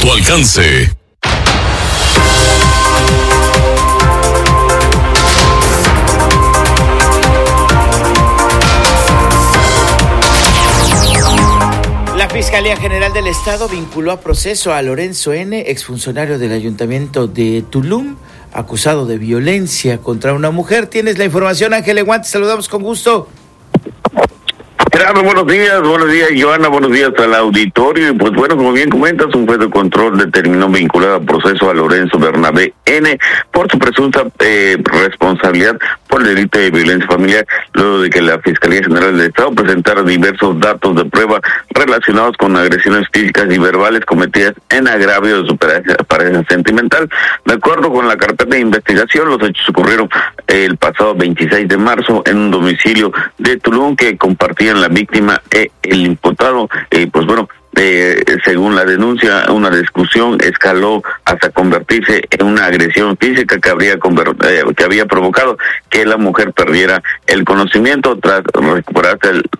tu alcance. La Fiscalía General del Estado vinculó a proceso a Lorenzo N., exfuncionario del Ayuntamiento de Tulum, acusado de violencia contra una mujer. Tienes la información, Ángel Eguante, saludamos con gusto. Gerardo, buenos días, Joana, buenos días al auditorio. Y pues bueno, como bien comentas, un juez de control determinó vincular a proceso a Lorenzo Bernabé N. por su presunta responsabilidad por el delito de violencia familiar, luego de que la Fiscalía General del Estado presentara diversos datos de prueba relacionados con agresiones físicas y verbales cometidas en agravio de su pareja sentimental. De acuerdo con la carpeta de investigación, los hechos ocurrieron el pasado 26 de marzo en un domicilio de Tulum que compartían la víctima e el imputado. Según la denuncia, una discusión escaló hasta convertirse en una agresión física que había provocado que la mujer perdiera el conocimiento. Tras recuperar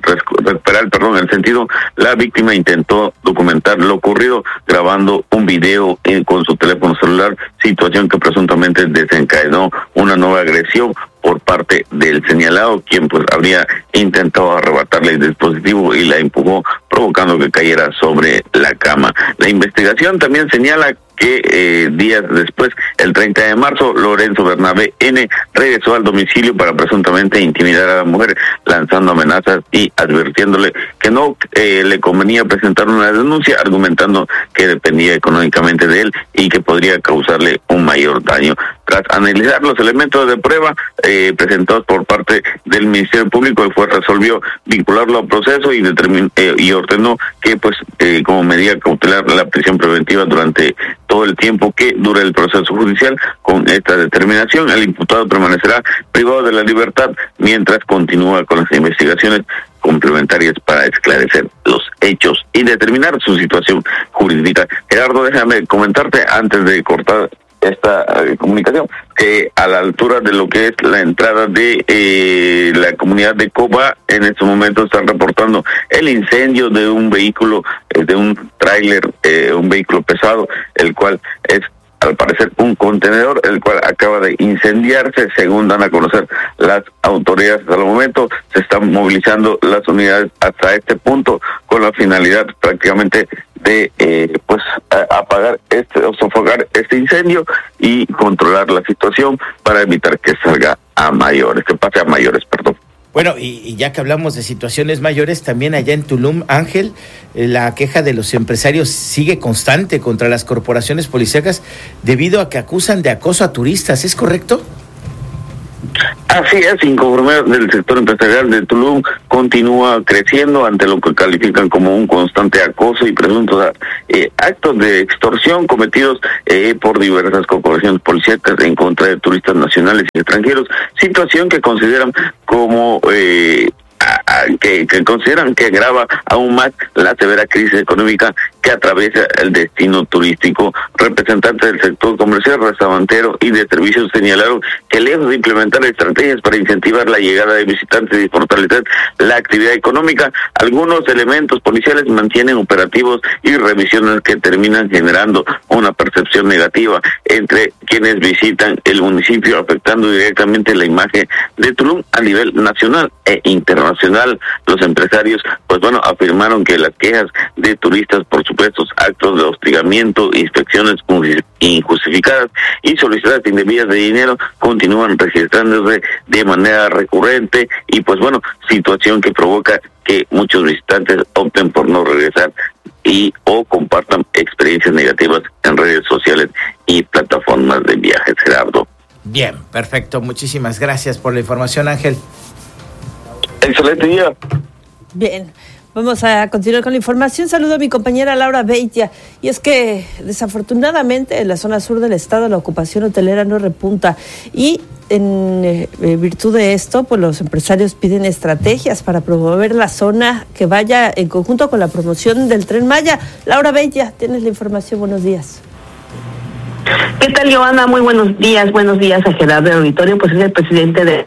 el sentido, la víctima intentó documentar lo ocurrido grabando un video con su teléfono celular, situación que presuntamente desencadenó una nueva agresión por parte del señalado, quien pues habría intentado arrebatarle el dispositivo y la empujó, provocando que cayera sobre la cama. La investigación también señala que días después, el 30 de marzo, Lorenzo Bernabé N. regresó al domicilio para presuntamente intimidar a la mujer, lanzando amenazas y advirtiéndole que no le convenía presentar una denuncia, argumentando que dependía económicamente de él y que podría causarle un mayor daño. Tras analizar los elementos de prueba presentados por parte del Ministerio Público, el juez resolvió vincularlo al proceso y ordenó que como medida cautelar la prisión preventiva durante todo el tiempo que dure el proceso judicial. Con esta determinación, el imputado permanecerá privado de la libertad mientras continúa con las investigaciones complementarias para esclarecer los hechos y determinar su situación jurídica. Gerardo, déjame comentarte antes de cortar esta comunicación, que a la altura de lo que es la entrada de la comunidad de Coba, en este momento están reportando el incendio de un vehículo, de un tráiler, un vehículo pesado, el cual es al parecer un contenedor, el cual acaba de incendiarse. Según dan a conocer las autoridades, al momento se están movilizando las unidades hasta este punto con la finalidad prácticamente de apagar o sofocar este incendio y controlar la situación para evitar que pase a mayores. Bueno, y ya que hablamos de situaciones mayores, también allá en Tulum, Ángel, la queja de los empresarios sigue constante contra las corporaciones policíacas debido a que acusan de acoso a turistas, ¿es correcto? Así es, inconformidad del sector empresarial de Tulum continúa creciendo ante lo que califican como un constante acoso y presuntos actos de extorsión cometidos por diversas corporaciones policíacas en contra de turistas nacionales y extranjeros, situación que consideran como que consideran que agrava aún más la severa crisis económica que atraviesa el destino turístico. Representantes del sector comercial, restaurantero y de servicios señalaron que lejos de implementar estrategias para incentivar la llegada de visitantes y fortalecer la actividad económica, algunos elementos policiales mantienen operativos y revisiones que terminan generando una percepción negativa entre quienes visitan el municipio, afectando directamente la imagen de Tulum a nivel nacional e internacional. Los empresarios afirmaron que las quejas de turistas por supuestos actos de hostigamiento, inspecciones injustificadas y solicitudes indebidas de dinero continúan registrándose de manera recurrente y situación que provoca que muchos visitantes opten por no regresar o compartan experiencias negativas en redes sociales y plataformas de viajes. Gerardo. Bien, perfecto. Muchísimas gracias por la información, Ángel. Excelente día. Bien, vamos a continuar con la información. Saludo a mi compañera Laura Beitia. Y es que desafortunadamente en la zona sur del estado la ocupación hotelera no repunta y en virtud de esto, los empresarios piden estrategias para promover la zona que vaya en conjunto con la promoción del Tren Maya. Laura Beitia, tienes la información. Buenos días. ¿Qué tal, Joana? Muy buenos días a Gerardo del Auditorio. Pues es el presidente de la Asociación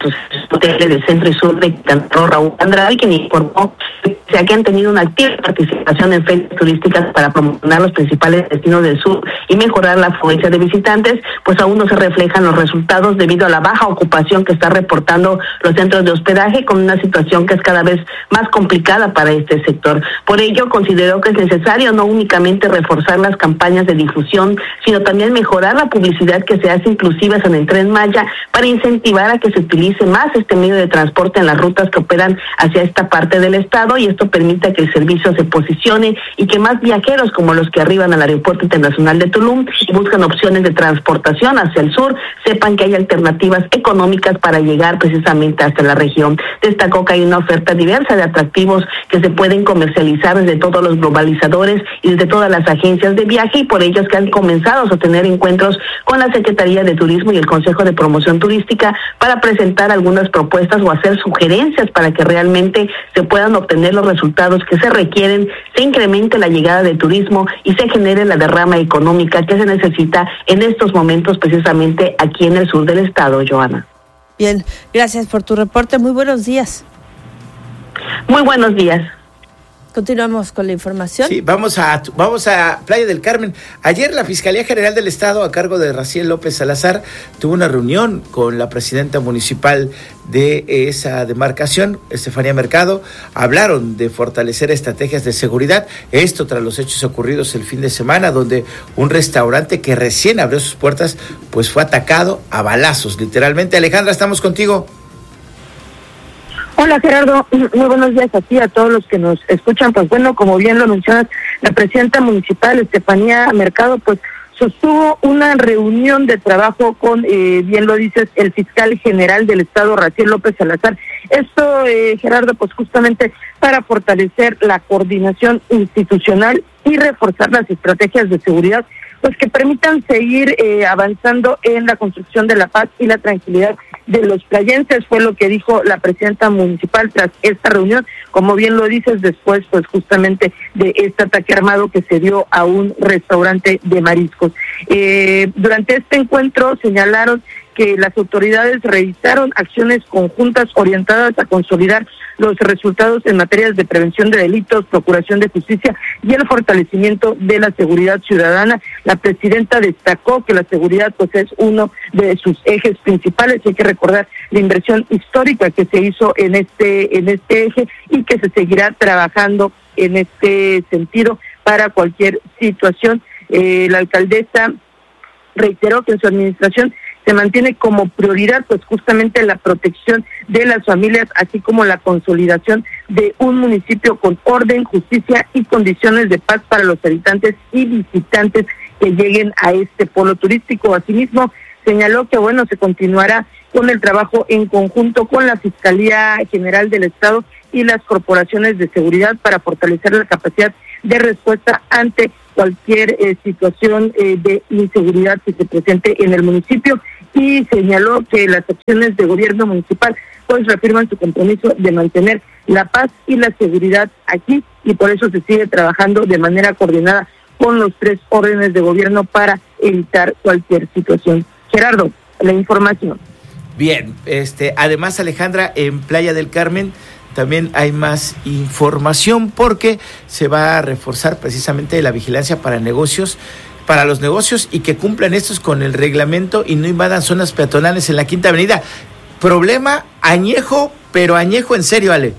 hoteles del centro y sur de Quintana Roo, Raúl Andrade, quien informó que han tenido una activa participación en ferias turísticas para promocionar los principales destinos del sur y mejorar la afluencia de visitantes, pues aún no se reflejan los resultados debido a la baja ocupación que está reportando los centros de hospedaje, con una situación que es cada vez más complicada para este sector. Por ello, consideró que es necesario no únicamente reforzar las campañas de difusión, sino también mejorar la publicidad que se hace inclusiva en el Tren Maya para incentivar a que se utilice más este medio de transporte en las rutas que operan hacia esta parte del estado, y esto permite que el servicio se posicione y que más viajeros como los que arriban al Aeropuerto Internacional de Tulum y buscan opciones de transportación hacia el sur sepan que hay alternativas económicas para llegar precisamente hasta la región. Destacó que hay una oferta diversa de atractivos que se pueden comercializar desde todos los globalizadores y desde todas las agencias de viaje, y por ello es que han comenzado a sostener encuentros con la Secretaría de Turismo y el Consejo de Promoción Turística para presentar algunas propuestas o hacer sugerencias para que realmente se puedan obtener los resultados que se requieren, se incremente la llegada de turismo y se genere la derrama económica que se necesita en estos momentos precisamente aquí en el sur del estado, Joana. Bien, gracias por tu reporte. Muy buenos días. Muy buenos días. Continuamos con la información. Sí, vamos a Playa del Carmen. Ayer la Fiscalía General del Estado, a cargo de Raciel López Salazar, tuvo una reunión con la presidenta municipal de esa demarcación, Estefanía Mercado. Hablaron de fortalecer estrategias de seguridad. Esto tras los hechos ocurridos el fin de semana, donde un restaurante que recién abrió sus puertas, pues fue atacado a balazos, literalmente. Alejandra, estamos contigo. Hola Gerardo, muy buenos días a ti, a todos los que nos escuchan. Pues bueno, como bien lo mencionas, la presidenta municipal Estefanía Mercado pues sostuvo una reunión de trabajo con, bien lo dices, el fiscal general del estado, Raciel López Salazar. Esto, Gerardo, pues justamente para fortalecer la coordinación institucional y reforzar las estrategias de seguridad, pues que permitan seguir avanzando en la construcción de la paz y la tranquilidad de los playenses, fue lo que dijo la presidenta municipal tras esta reunión, como bien lo dices, después pues justamente de este ataque armado que se dio a un restaurante de mariscos. Durante este encuentro señalaron que las autoridades realizaron acciones conjuntas orientadas a consolidar los resultados en materias de prevención de delitos, procuración de justicia y el fortalecimiento de la seguridad ciudadana. La presidenta destacó que la seguridad pues es uno de sus ejes principales. Hay que recordar la inversión histórica que se hizo en este eje y que se seguirá trabajando en este sentido para cualquier situación. La alcaldesa reiteró que en su administración se mantiene como prioridad pues justamente la protección de las familias, así como la consolidación de un municipio con orden, justicia y condiciones de paz para los habitantes y visitantes que lleguen a este polo turístico. Asimismo, señaló que bueno, se continuará con el trabajo en conjunto con la Fiscalía General del Estado y las corporaciones de seguridad para fortalecer la capacidad de respuesta ante cualquier situación de inseguridad que se presente en el municipio, y señaló que las acciones de gobierno municipal pues reafirman su compromiso de mantener la paz y la seguridad aquí, y por eso se sigue trabajando de manera coordinada con los 3 órdenes de gobierno para evitar cualquier situación. Gerardo, la información. Bien, además, Alejandra, en Playa del Carmen también hay más información porque se va a reforzar precisamente la vigilancia para los negocios y que cumplan estos con el reglamento y no invadan zonas peatonales en la Quinta Avenida. Problema añejo, pero añejo en serio, Ale.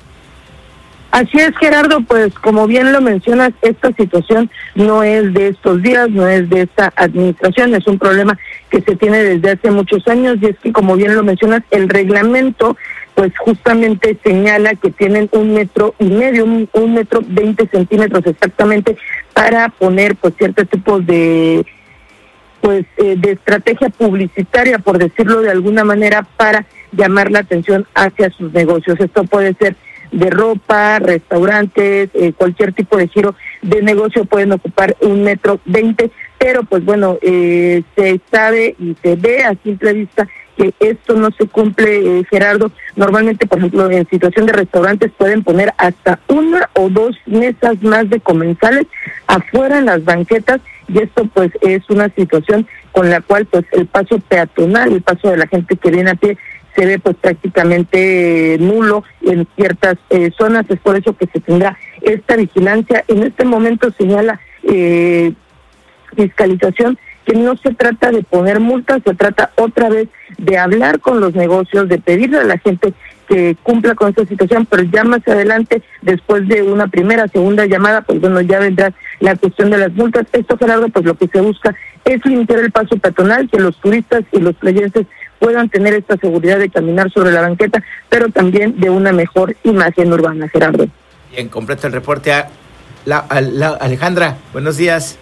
Así es, Gerardo, pues como bien lo mencionas, esta situación no es de estos días, no es de esta administración, es un problema que se tiene desde hace muchos años, y es que como bien lo mencionas, el reglamento pues justamente señala que tienen 1,5 metros, 1,20 metros exactamente, para poner pues ciertos tipos de de estrategia publicitaria, por decirlo de alguna manera, para llamar la atención hacia sus negocios. Esto puede ser de ropa, restaurantes, cualquier tipo de giro de negocio pueden ocupar 1,20 metros, pero pues bueno, se sabe y se ve a simple vista que esto no se cumple, Gerardo. Normalmente, por ejemplo, en situación de restaurantes pueden poner hasta 1 o 2 mesas más de comensales afuera en las banquetas, y esto pues es una situación con la cual pues el paso peatonal, el paso de la gente que viene a pie, se ve pues prácticamente nulo en ciertas zonas. Es por eso que se tendrá esta vigilancia. En este momento señala Fiscalización que no se trata de poner multas, se trata otra vez de hablar con los negocios, de pedirle a la gente que cumpla con esta situación, pero ya más adelante, después de una primera, segunda llamada, pues bueno, ya vendrá la cuestión de las multas. Esto, Gerardo, pues lo que se busca es limitar el paso peatonal, que los turistas y los playenses puedan tener esta seguridad de caminar sobre la banqueta, pero también de una mejor imagen urbana, Gerardo. Bien, completo el reporte a Alejandra. Buenos días.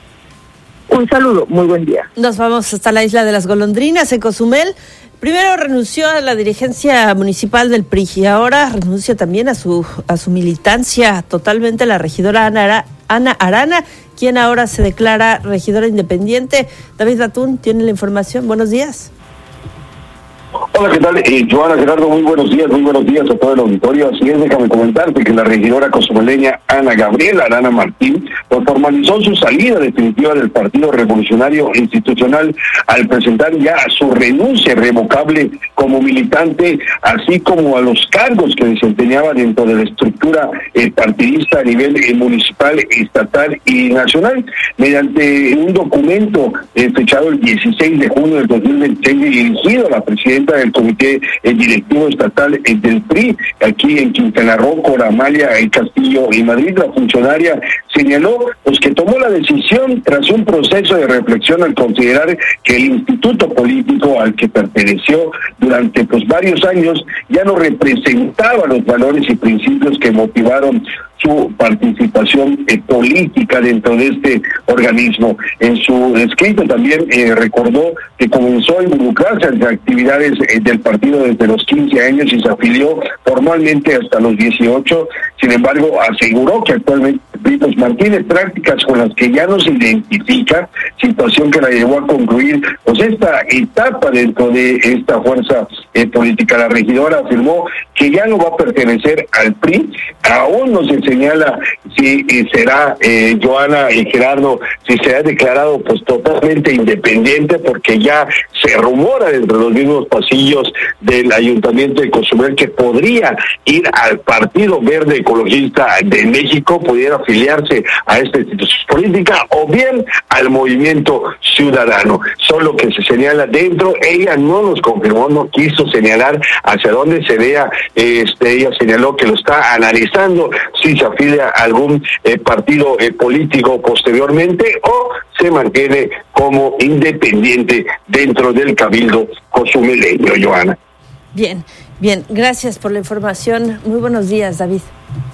Un saludo, muy buen día. Nos vamos hasta la isla de las Golondrinas, en Cozumel. Primero renunció a la dirigencia municipal del PRI y ahora renuncia también a su militancia totalmente la regidora Ana Arana, quien ahora se declara regidora independiente. David Batún tiene la información. Buenos días. Hola, ¿qué tal? Joana, Gerardo, muy buenos días a todo el auditorio. Así es, déjame comentarte que la regidora cozumeleña Ana Gabriela Arana Martín pues formalizó su salida definitiva del Partido Revolucionario Institucional al presentar ya su renuncia irrevocable como militante, así como a los cargos que desempeñaba dentro de la estructura partidista a nivel municipal, estatal y nacional. Mediante un documento fechado el 16 de junio del 2026 dirigido a la presidenta del Comité Directivo Estatal del PRI, aquí en Quintana Roo, con Amalia Castillo y Madrid, la funcionaria señaló pues que tomó la decisión tras un proceso de reflexión al considerar que el instituto político al que perteneció durante pues varios años ya no representaba los valores y principios que motivaron su participación política dentro de este organismo. En su escrito también recordó que comenzó a involucrarse en actividades del partido desde los 15 años y se formalmente hasta los 18. Sin embargo, aseguró que actualmente pues, mantiene prácticas con las que ya no se identifica, situación que la llevó a concluir pues esta etapa dentro de esta fuerza política. La regidora afirmó que ya no va a pertenecer al PRI. Aún no se señala si será Joana y Gerardo, si será declarado pues totalmente independiente, porque ya se rumora dentro de los mismos pasillos del Ayuntamiento de Cozumel que podría ir al Partido Verde Ecologista de México, pudiera afiliarse a esta institución política o bien al Movimiento Ciudadano. Solo que se señala dentro, ella no nos confirmó, no quiso señalar hacia dónde se vea. Ella señaló que lo está analizando si se afilia a algún partido político posteriormente o se mantiene como independiente dentro del Cabildo cozumeleño, Joana. Bien, gracias por la información. Muy buenos días, David.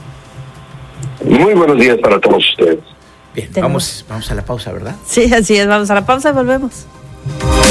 Muy buenos días para todos ustedes. Bien, vamos a la pausa, ¿verdad? Sí, así es, vamos a la pausa y volvemos.